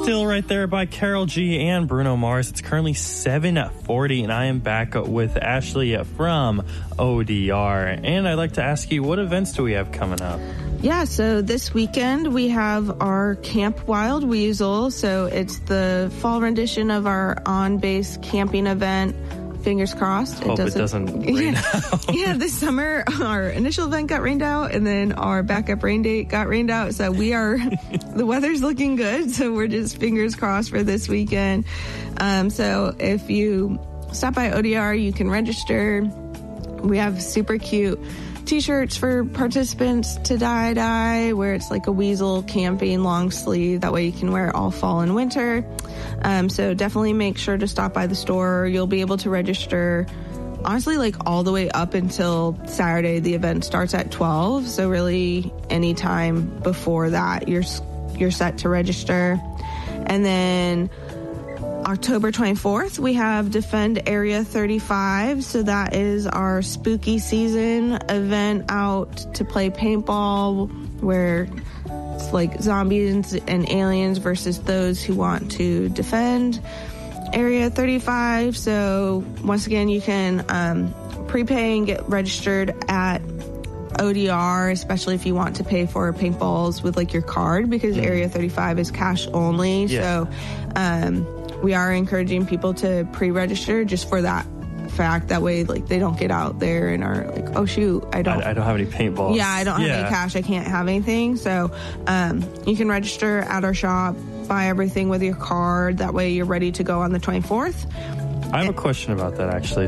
Still right there by Karol G and Bruno Mars. It's currently 7:40, and I am back with Ashley from ODR. And I'd like to ask you, what events do we have coming up? Yeah, so this weekend we have our Camp Wild Weasel. So it's the fall rendition of our on-base camping event. Fingers crossed. Hope it doesn't rain out. Yeah, this summer our initial event got rained out, and then our backup rain date got rained out. So the weather's looking good. So we're just fingers crossed for this weekend. So if you stop by ODR, you can register. We have super cute T-shirts for participants to dye, where it's like a weasel camping long sleeve. That way you can wear it all fall and winter. So definitely make sure to stop by the store. You'll be able to register, honestly, like all the way up until Saturday. The event starts at 12. So really any time before that, you're set to register. And then October 24th, we have Defend Area 35. So that is our spooky season event out to play paintball, where it's like zombies and aliens versus those who want to defend Area 35. So once again, you can prepay and get registered at ODR, especially if you want to pay for paintballs with like your card, because Area 35 is cash only. Yeah. So we are encouraging people to pre-register just for that fact. That way, like, they don't get out there and are like, oh shoot, I don't have any paintballs. Yeah, I don't have any cash. I can't have anything. So you can register at our shop, buy everything with your card. That way you're ready to go on the 24th. I have a question about that, actually.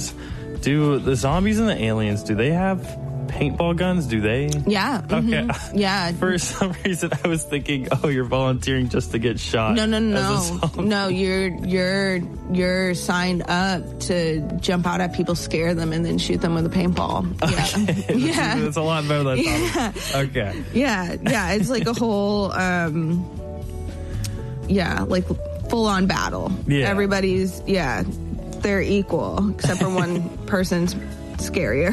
Do the zombies and the aliens, do they have paintball guns? Do they? Yeah. Okay. Yeah. For some reason, I was thinking, oh, you're volunteering just to get shot. No. You're signed up to jump out at people, scare them, and then shoot them with a paintball. Okay. Yeah. It's a lot better than I thought. Okay. Yeah. It's like a whole, like full-on battle. Yeah. Everybody's, they're equal, except for one person's scarier.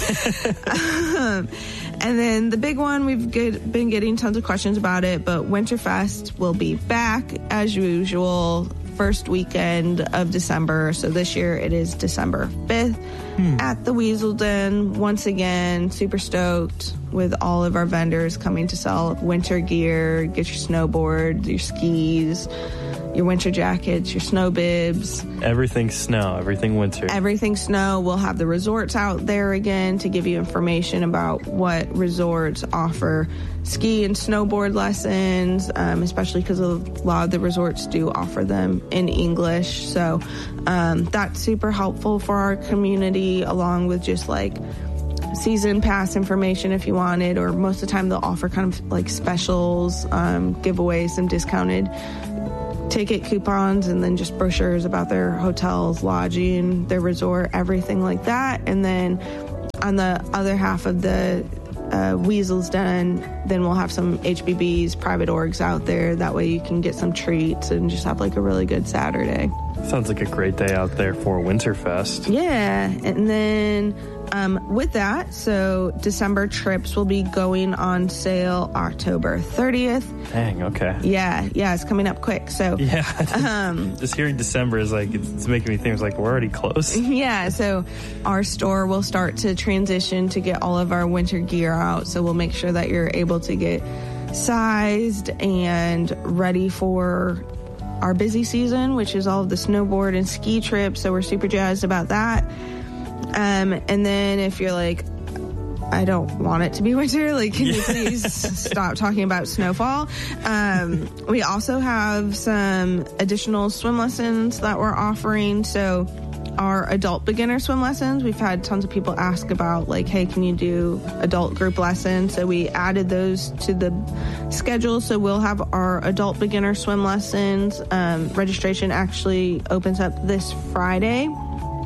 Yeah. And then the big one, we've been getting tons of questions about it, but Winterfest will be back as usual, first weekend of December. So this year it is December 5th at the Weasel Den. Once again, super stoked with all of our vendors coming to sell winter gear. Get your snowboard, your skis, your winter jackets, your snow bibs. Everything snow, everything winter. Everything snow. We'll have the resorts out there again to give you information about what resorts offer ski and snowboard lessons, especially because a lot of the resorts do offer them in English. So that's super helpful for our community, along with just like season pass information if you want it, or most of the time they'll offer kind of like specials, giveaways, some discounted ticket coupons, and then just brochures about their hotels, lodging, their resort, everything like that. And then on the other half of the Weasel's Den, then we'll have some HBBs, private orgs out there. That way you can get some treats and just have like a really good Saturday. Sounds like a great day out there for Winterfest. Yeah. And then with that, so December trips will be going on sale October 30th. Dang, okay. Yeah, it's coming up quick. So just hearing December is like, it's making me think, it's like, we're already close. Yeah, so our store will start to transition to get all of our winter gear out. So we'll make sure that you're able to get sized and ready for our busy season, which is all of the snowboard and ski trips. So we're super jazzed about that. And then if you're like, I don't want it to be winter, like, can you please stop talking about snowfall? We also have some additional swim lessons that we're offering. So our adult beginner swim lessons, we've had tons of people ask about, like, hey, can you do adult group lessons? So we added those to the schedule. So we'll have our adult beginner swim lessons. Registration actually opens up this Friday.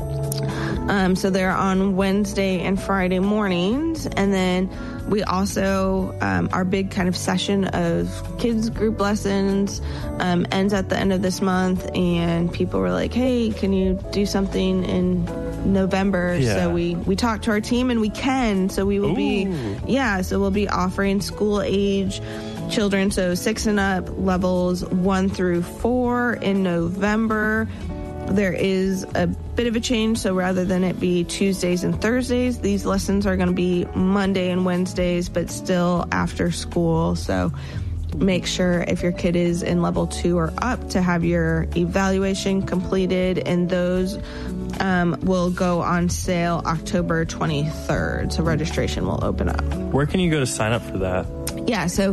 So they're on Wednesday and Friday mornings. And then we also, our big kind of session of kids group lessons ends at the end of this month. And people were like, hey, can you do something in November? Yeah. So we talked to our team, and we can. So we will so we'll be offering school age children, so 6 and up, levels 1 through 4 in November. There is a bit of a change, so rather than it be Tuesdays and Thursdays, these lessons are going to be Monday and Wednesdays, but still after school. So make sure if your kid is in level 2 or up to have your evaluation completed, and those will go on sale October 23rd. So registration will open up. Where can you go to sign up for that? Yeah, so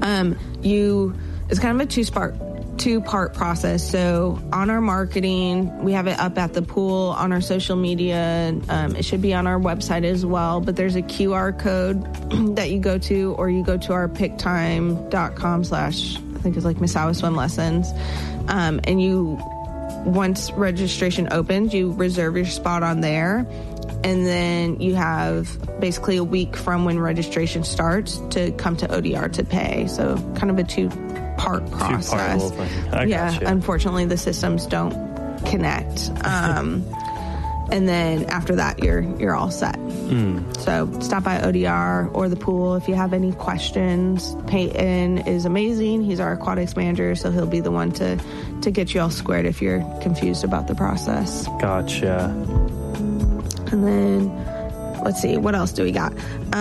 it's kind of a two-part process. So on our marketing, we have it up at the pool, on our social media. It should be on our website as well, but there's a QR code that you go to, or you go to our picktime.com/ I think it's like Misawa Swim Lessons. And once registration opens, you reserve your spot on there. And then you have basically a week from when registration starts to come to ODR to pay. So kind of a two-part process. Two-part little thing. Gotcha. Unfortunately, the systems don't connect. And then after that, you're all set. So stop by ODR or the pool if you have any questions. Peyton is amazing. He's our aquatics manager, so he'll be the one to get you all squared if you're confused about the process. Gotcha. And then, let's see, what else do we got?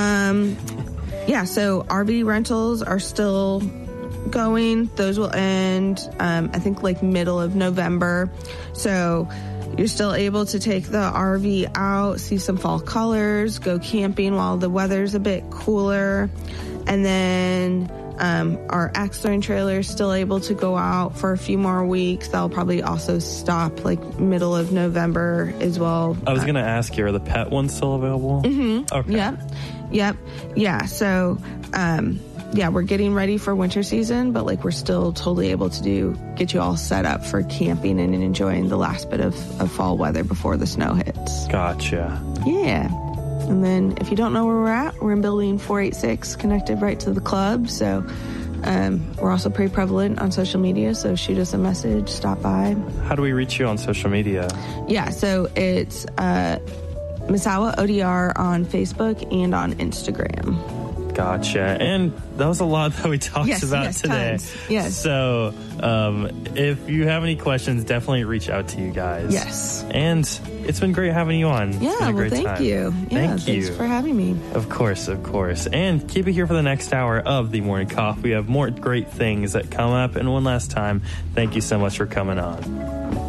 So RV rentals are still going. Those will end, I think, like middle of November. So you're still able to take the RV out, see some fall colors, go camping while the weather's a bit cooler. And then our axe throwing trailer is still able to go out for a few more weeks. That'll probably also stop like middle of November as well. I was going to ask you, are the pet ones still available? Mm-hmm. Okay. Yep. Yeah. So, we're getting ready for winter season, but like we're still totally able to get you all set up for camping and enjoying the last bit of fall weather before the snow hits. Gotcha. Yeah. And then if you don't know where we're at, we're in building 486, connected right to the club. So we're also pretty prevalent on social media. So shoot us a message, stop by. How do we reach you on social media? Yeah, so it's Misawa ODR on Facebook and on Instagram. Gotcha. And that was a lot that we talked about today. Tons. Yes. So if you have any questions, definitely reach out to you guys. Yes. And it's been great having you on. Yeah, well, thank you. Yeah, thanks for having me. Of course. And keep it here for the next hour of the Morning Coffee. We have more great things that come up. And one last time, thank you so much for coming on.